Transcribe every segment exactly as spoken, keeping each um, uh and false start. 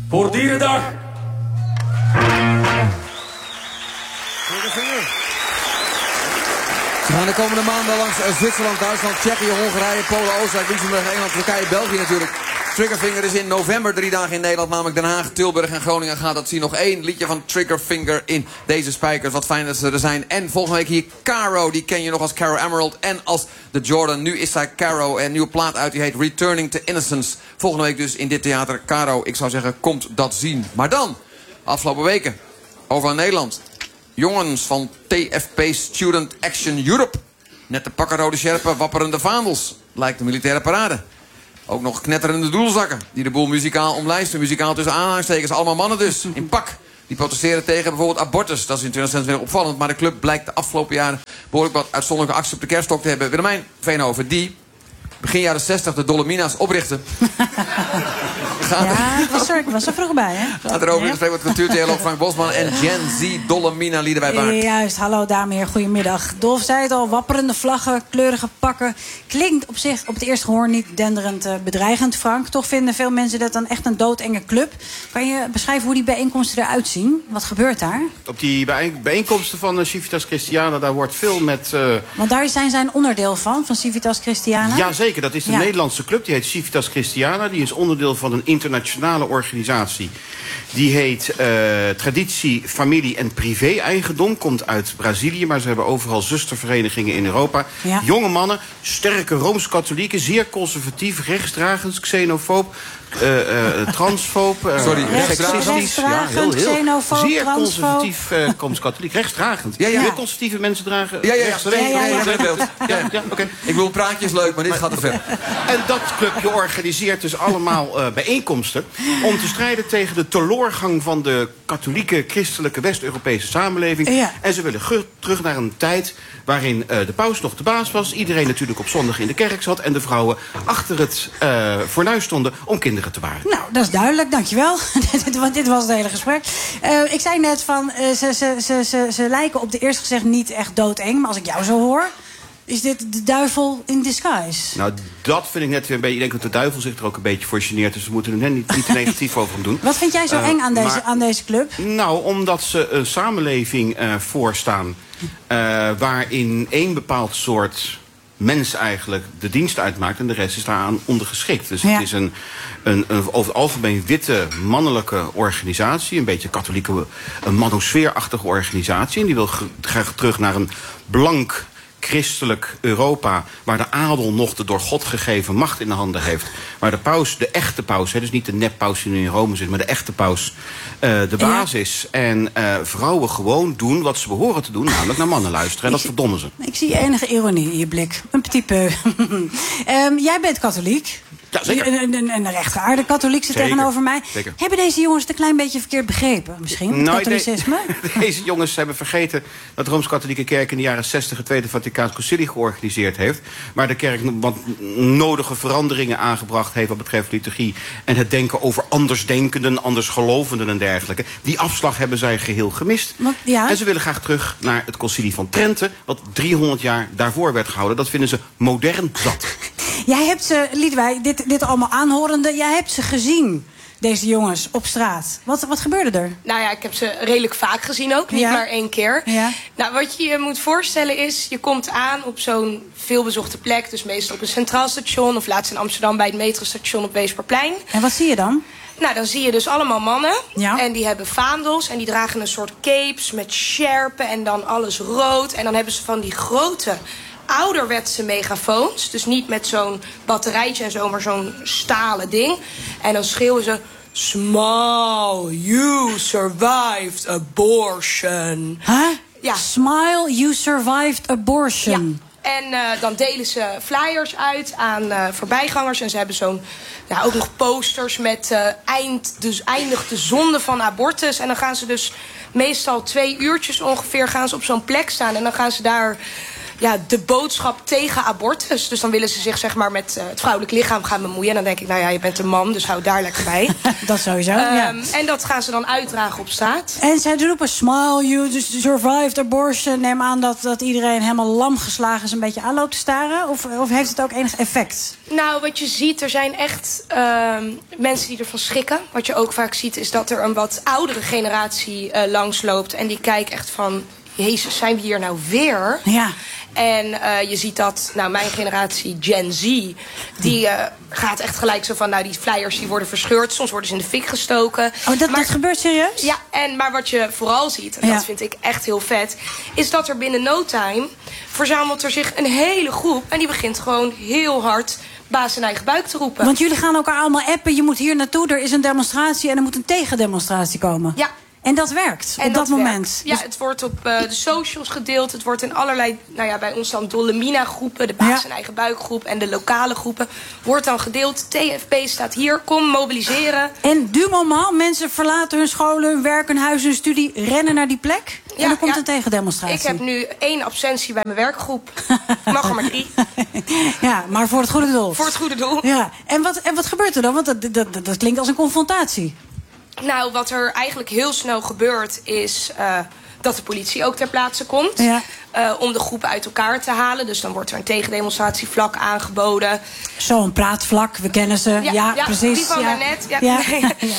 Voor Dierendag. Ze gaan de komende maanden langs uh, Zwitserland, Duitsland, Tsjechië, Hongarije, Polen, Oostenrijk, Luxemburg, Engeland, Turkije, België natuurlijk. Triggerfinger is in november drie dagen in Nederland, namelijk Den Haag, Tilburg en Groningen gaat dat zien. Nog één liedje van Triggerfinger in deze spijkers. Wat fijn dat ze er zijn. En volgende week hier Caro, die ken je nog als Caro Emerald en als The Jordan. Nu is zij Caro en een nieuwe plaat uit, die heet Returning to Innocence. Volgende week dus in dit theater Caro. Ik zou zeggen, komt dat zien. Maar dan, afgelopen weken, overal in Nederland. Jongens van T F P Student Action Europe. Net de pakken rode sjerpen, wapperende vaandels. Lijkt de militaire parade. Ook nog knetterende doelzakken die de boel muzikaal omlijsten. Muzikaal tussen aanhalingstekens, allemaal mannen dus, in pak. Die protesteren tegen bijvoorbeeld abortus. Dat is in twintig zesentwintig opvallend. Maar de club blijkt de afgelopen jaren behoorlijk wat uitzonderlijke acties op de kerststok te hebben. Willemijn Veenhoven, die begin jaren zestig de Dolomina's oprichtte. Ja, ik was er, ik was er vroeg bij, hè? Gaat erover in gesprek met cultuurtheoloog Frank Bosman en Gen Z Dolomina lieden bij Baart. Juist, hallo dames en heren, goedemiddag. Dolf zei het al, wapperende vlaggen, kleurige pakken. Klinkt op zich op het eerste gehoor niet denderend uh, bedreigend, Frank. Toch vinden veel mensen dat dan echt een doodenge club. Kan je beschrijven hoe die bijeenkomsten eruit zien? Wat gebeurt daar? Op die bijeen, bijeenkomsten van uh, Civitas Christiana, daar wordt veel met... Uh... Want daar zijn zij een onderdeel van, van Civitas Christiana? Jazeker, dat is de ja. Nederlandse club. Die heet Civitas Christiana. Die is onderdeel van een internationale organisatie. Die heet uh, Traditie, Familie en Privé-eigendom. Komt uit Brazilië, maar ze hebben overal zusterverenigingen in Europa. Ja. Jonge mannen, sterke Rooms-katholieken, zeer conservatief, rechtsdragend, xenofoob, uh, uh, transfoob, uh, Sorry, seksistisch. Ja, heel, heel. Xenofoob, zeer transfoob. conservatief, uh, Rooms-katholiek, rechtsdragend. Ja, ja. Heel conservatieve mensen dragen ja, ja, ja, rechts. ja, ja, ja, ja, ja, ja, ja, okay. Ik wil praatjes leuk, maar dit gaat te ver. En dat clubje organiseert dus allemaal uh, bijeenkomsten om te strijden tegen de teloorgang van de katholieke, christelijke, West-Europese samenleving. Ja. En ze willen terug naar een tijd waarin uh, de paus nog de baas was. Iedereen natuurlijk op zondag in de kerk zat. En de vrouwen achter het uh, fornuis stonden om kinderen te baren. Nou, dat is duidelijk, dankjewel. Want dit was het hele gesprek. Uh, ik zei net van, uh, ze, ze, ze, ze, ze lijken op de eerste gezegd niet echt doodeng. Maar als ik jou zo hoor, is dit de duivel in disguise? Nou, dat vind ik net weer een beetje... Ik denk dat de duivel zich er ook een beetje voor geneert. Dus we moeten er net niet, niet te negatief over hem doen. Wat vind jij zo uh, eng aan deze, maar, aan deze club? Nou, omdat ze een samenleving uh, voorstaan... Uh, waarin één bepaald soort mens eigenlijk de dienst uitmaakt... en de rest is daaraan ondergeschikt. Dus ja. Het is een, een, een over het algemeen witte, mannelijke organisatie... een beetje katholieke, een manosfeerachtige organisatie... en die wil graag terug naar een blank... christelijk Europa, waar de adel nog de door God gegeven macht in de handen heeft. Waar de paus, de echte paus, hè, dus niet de neppaus die nu in Rome zit, maar de echte paus, uh, de baas ja. is. En uh, vrouwen gewoon doen wat ze behoren te doen, namelijk naar mannen luisteren. En dat zie, verdommen ze. Ik zie enige ironie in je blik. Een petit peu. um, jij bent katholiek. Ja, zeker. Een, een, een rechtgeaarde katholiek zit zeker. tegenover mij. Zeker. Hebben deze jongens het een klein beetje verkeerd begrepen, misschien? Het nou, katholicisme? De, deze jongens hebben vergeten dat de Rooms-Katholieke Kerk in de jaren zestig het Tweede Vaticaans Concilie georganiseerd heeft. Waar de kerk wat nodige veranderingen aangebracht heeft wat betreft liturgie. En het denken over andersdenkenden, andersgelovenden en dergelijke. Die afslag hebben zij geheel gemist. Want, ja. En ze willen graag terug naar het Concilie van Trente, wat driehonderd jaar daarvoor werd gehouden. Dat vinden ze modern zat. Jij hebt ze, Liedewij, dit, dit allemaal aanhorende, jij hebt ze gezien, deze jongens, op straat. Wat, wat gebeurde er? Nou ja, ik heb ze redelijk vaak gezien ook, niet ja. maar één keer. Ja. Nou, wat je je moet voorstellen is, je komt aan op zo'n veelbezochte plek, dus meestal op een centraal station, of laatst in Amsterdam bij het metrostation op Weesperplein. En wat zie je dan? Nou, dan zie je dus allemaal mannen. Ja. En die hebben vaandels. En die dragen een soort capes met sjerpen. En dan alles rood. En dan hebben ze van die grote ouderwetse megafoons. Dus niet met zo'n batterijtje en zo, maar zo'n stalen ding. En dan schreeuwen ze: Smile, you survived abortion. Huh? Ja. Smile, you survived abortion. Ja. En uh, dan delen ze flyers uit aan uh, voorbijgangers. En ze hebben zo'n, ja, ook nog posters met uh, eind, dus eindigt de zonde van abortus. En dan gaan ze dus meestal twee uurtjes ongeveer gaan ze op zo'n plek staan. En dan gaan ze daar ja, de boodschap tegen abortus. Dus dan willen ze zich zeg maar met uh, het vrouwelijk lichaam gaan bemoeien. En dan denk ik, nou ja, je bent een man, dus hou daar lekker bij. Dat sowieso, um, ja. En dat gaan ze dan uitdragen op straat. En zij roepen smile, you survived abortion. Neem aan dat, dat iedereen helemaal lam geslagen is, een beetje aan loopt te staren. Of, of heeft het ook enig effect? Nou, wat je ziet, er zijn echt uh, mensen die ervan schrikken. Wat je ook vaak ziet, is dat er een wat oudere generatie uh, langsloopt. En die kijkt echt van, jezus, zijn we hier nou weer? Ja. En uh, je ziet dat, nou, mijn generatie, Gen Z, die uh, gaat echt gelijk zo van, nou, die flyers die worden verscheurd. Soms worden ze in de fik gestoken. Oh, dat, maar, dat gebeurt serieus? Ja, en, maar wat je vooral ziet, en ja. dat vind ik echt heel vet, is dat er binnen no time verzamelt er zich een hele groep. En die begint gewoon heel hard baas in eigen buik te roepen. Want jullie gaan elkaar allemaal appen, je moet hier naartoe, er is een demonstratie en er moet een tegendemonstratie komen. Ja. En dat werkt en op dat, dat moment. Werkt. Ja, dus het wordt op uh, de socials gedeeld. Het wordt in allerlei, nou ja, bij ons dan Dolomina groepen, de baas in eigen buikgroep en de lokale groepen, wordt dan gedeeld. T F P staat hier, kom mobiliseren. En du moment, mensen verlaten hun scholen, hun werk, hun huis, hun studie, rennen naar die plek. En ja, dan komt ja, een tegendemonstratie. Ik heb nu één absentie bij mijn werkgroep. Mag er maar drie. Ja, maar voor het goede doel. Voor het goede doel. Ja. En wat, en wat gebeurt er dan? Want dat, dat, dat klinkt als een confrontatie. Nou, wat er eigenlijk heel snel gebeurt is uh, dat de politie ook ter plaatse komt. Ja. Uh, om de groepen uit elkaar te halen. Dus dan wordt er een tegendemonstratievlak aangeboden. Zo'n praatvlak, we kennen ze. Ja, ja, ja precies. Die van ja. daarnet. Ja. Ja.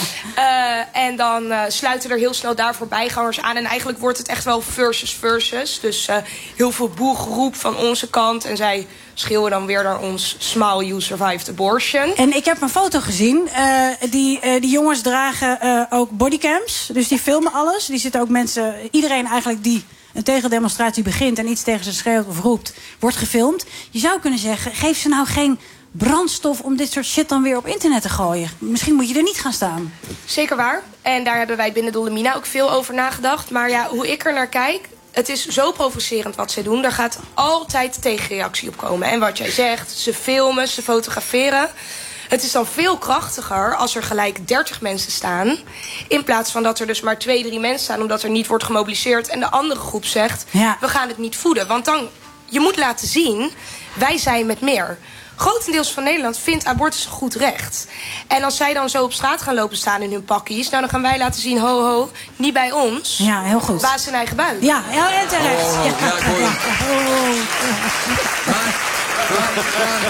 Ja. uh, en dan uh, sluiten er heel snel daarvoor bijgangers aan. En eigenlijk wordt het echt wel versus versus. Dus uh, heel veel boelgeroep van onze kant. En zij schreeuwen dan weer naar ons, smile, you survived abortion. En ik heb een foto gezien. Uh, die, uh, die jongens dragen uh, ook bodycams. Dus die filmen alles. Die zitten ook mensen, iedereen eigenlijk die een tegendemonstratie begint en iets tegen ze schreeuwt of roept, wordt gefilmd. Je zou kunnen zeggen, geef ze nou geen brandstof om dit soort shit dan weer op internet te gooien. Misschien moet je er niet gaan staan. Zeker waar. En daar hebben wij binnen Dolomina ook veel over nagedacht. Maar ja, hoe ik er naar kijk, het is zo provocerend wat zij doen. Daar gaat altijd tegenreactie op komen. En wat jij zegt, ze filmen, ze fotograferen. Het is dan veel krachtiger als er gelijk dertig mensen staan, in plaats van dat er dus maar twee, drie mensen staan, omdat er niet wordt gemobiliseerd en de andere groep zegt, ja, we gaan het niet voeden. Want dan, je moet laten zien, wij zijn met meer. Grotendeels van Nederland vindt abortus een goed recht. En als zij dan zo op straat gaan lopen staan in hun pakkies, nou dan gaan wij laten zien, ho ho, niet bij ons. Ja, heel goed. Baas in eigen buik. Ja, ja, en terecht. Oh, ja, ja, ik hoor je. Maar, maar, maar,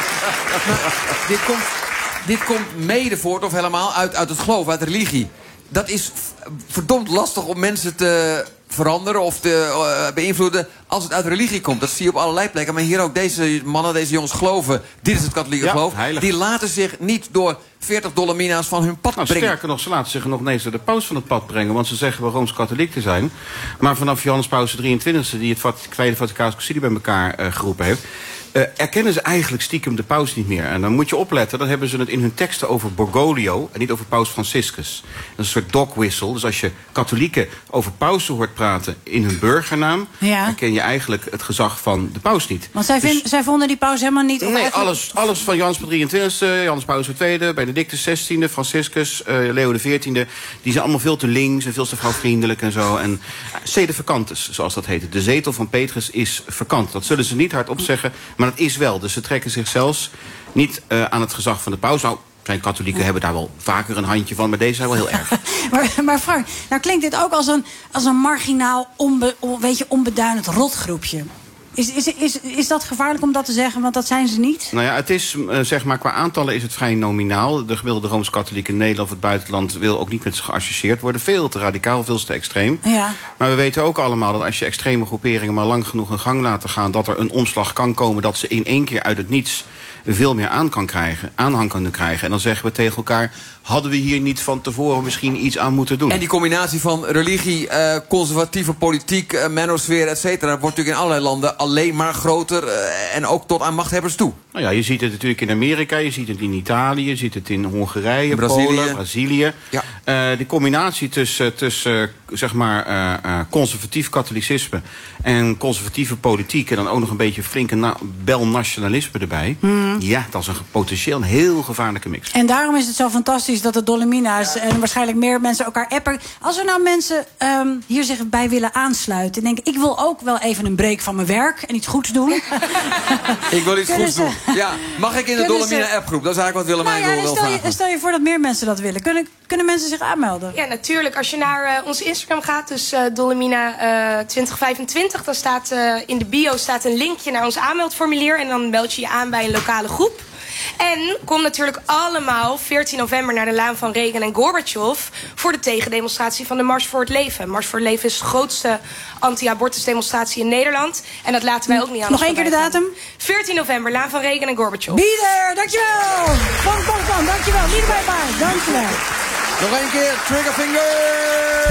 maar, dit komt, dit komt mede voort, of helemaal, uit, uit het geloof, uit de religie. Dat is verdomd lastig om mensen te veranderen of te uh, beïnvloeden als het uit religie komt. Dat zie je op allerlei plekken. Maar hier ook, deze mannen, deze jongens geloven, dit is het katholieke ja, geloof. Heilig. Die laten zich niet door veertig dolomina's van hun pad nou, brengen. Sterker nog, ze laten zich nog ineens door de paus van het pad brengen. Want ze zeggen wel Rooms-katholiek te zijn. Maar vanaf Johannes Paus de drieëntwintigste, die het Tweede Vaticaans Concilie bij elkaar uh, geroepen heeft, Uh, erkennen ze eigenlijk stiekem de paus niet meer. En dan moet je opletten, dan hebben ze het in hun teksten over Bergoglio en niet over paus Franciscus. Dat is een soort dog whistle. Dus als je katholieken over pausen hoort praten in hun burgernaam, ja, herken je eigenlijk het gezag van de paus niet. Want zij, dus, vind, zij vonden die paus helemaal niet... Nee, eigenlijk alles, alles van Johannes de drieëntwintigste, Johannes Paus de tweede, Benedictus de zestiende, Franciscus, uh, Leo de veertiende... die zijn allemaal veel te links en veel te vrouwvriendelijk en zo. En uh, sede vacantus, zoals dat heet. De zetel van Petrus is vakant. Dat zullen ze niet hardop zeggen, maar dat is wel. Dus ze trekken zich zelfs niet uh, aan het gezag van de paus. Nou, zijn katholieken hebben daar wel vaker een handje van, maar deze zijn wel heel erg. maar, maar Frank, nou klinkt dit ook als een, als een marginaal, onbe, on, weet je, onbeduidend rotgroepje. Is, is, is, is dat gevaarlijk om dat te zeggen? Want dat zijn ze niet. Nou ja, het is, uh, zeg maar, qua aantallen is het vrij nominaal. De gemiddelde Rooms-katholieken in Nederland of het buitenland wil ook niet met ze geassocieerd worden. Veel te radicaal, veel te extreem. Ja. Maar we weten ook allemaal dat als je extreme groeperingen maar lang genoeg een gang laten gaan, dat er een omslag kan komen dat ze in één keer uit het niets veel meer aan kan krijgen, aanhang kunnen krijgen. En dan zeggen we tegen elkaar, hadden we hier niet van tevoren misschien iets aan moeten doen? En die combinatie van religie, uh, conservatieve politiek, uh, manosfeer, et cetera, wordt natuurlijk in allerlei landen alleen maar groter uh, en ook tot aan machthebbers toe. Nou ja, je ziet het natuurlijk in Amerika, je ziet het in Italië, je ziet het in Hongarije, Brazilië. Polen, Brazilië. Ja. Uh, die combinatie tussen, tussen uh, zeg maar, uh, uh, conservatief katholicisme en conservatieve politiek en dan ook nog een beetje flinke na- bel nationalisme erbij. Mm. Ja, dat is een potentieel een heel gevaarlijke mix. En daarom is het zo fantastisch dat de Dolomina's en waarschijnlijk meer mensen elkaar appen. Als er nou mensen um, hier zich bij willen aansluiten en denken, ik wil ook wel even een break van mijn werk en iets goeds doen. Ik wil iets goeds doen. Ja, mag ik in de Dolomina appgroep? Dat is eigenlijk wat Willemijn nou ja, wil stel vragen. je, stel je voor dat meer mensen dat willen. Kunnen, kunnen mensen zich aanmelden? Ja, natuurlijk. Als je naar uh, onze Instagram gaat, dus uh, Dolomina uh, twintig vijfentwintig... dan staat uh, in de bio staat een linkje naar ons aanmeldformulier. En dan meld je je aan bij een lokale groep. En kom natuurlijk allemaal veertien november naar de laan van Reagan en Gorbachev voor de tegendemonstratie van de Mars voor het Leven. Mars voor het Leven is de grootste anti-abortusdemonstratie in Nederland. En dat laten wij ook niet aan. Nog één keer de datum? veertien november, laan van Reagan en Gorbachev. Be there, dankjewel! Bam, bam, bam, dankjewel. Liederbij, bye. Dankjewel. Nog één keer, Triggerfinger!